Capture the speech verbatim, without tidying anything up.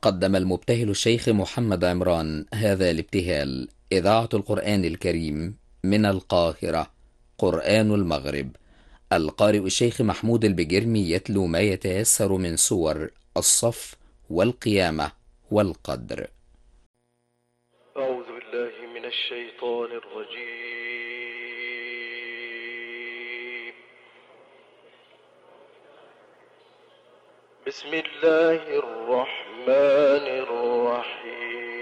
قدم المبتهل الشيخ محمد عمران هذا الابتهال. إذاعة القرآن الكريم من القاهرة، قرآن المغرب. القارئ الشيخ محمود البجرمي يتلو ما يتيسر من سور الصف والقيامة والقدر. أعوذ بالله من الشيطان الرجيم. بسم الله الرحمن الرحيم.